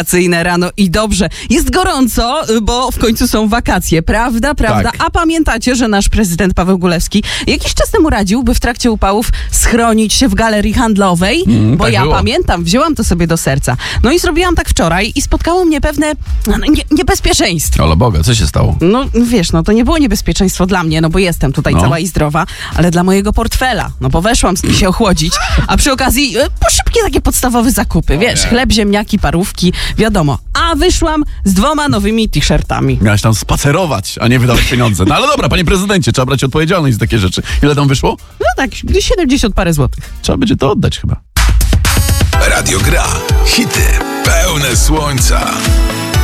Wakacyjne rano i dobrze. Jest gorąco, bo w końcu są wakacje. Prawda? Tak. A pamiętacie, że nasz prezydent Paweł Gulewski jakiś czas temu radził, by w trakcie upałów schronić się w galerii handlowej? Bo tak ja było. pamiętam, wzięłam to sobie do serca. No i zrobiłam tak wczoraj i spotkało mnie pewne niebezpieczeństwo. Ale Boga, co się stało? No wiesz, no to nie było niebezpieczeństwo dla mnie, no bo jestem tutaj cała i zdrowa, ale dla mojego portfela. No bo weszłam się ochłodzić, a przy okazji szybkie takie podstawowe zakupy, wiesz, chleb, ziemniaki, parówki, wiadomo. A wyszłam z 2 nowymi t-shirtami. Miałeś tam spacerować, a nie wydawać pieniądze. No ale dobra, panie prezydencie, trzeba brać odpowiedzialność za takie rzeczy. Ile tam wyszło? No tak, 70 parę złotych. Trzeba będzie to oddać chyba. Radio Gra. Hity pełne słońca.